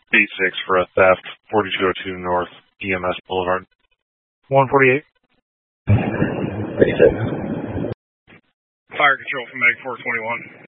B6 for a theft, 4202 North EMS Boulevard. 148. B6. Fire control from Meg 421.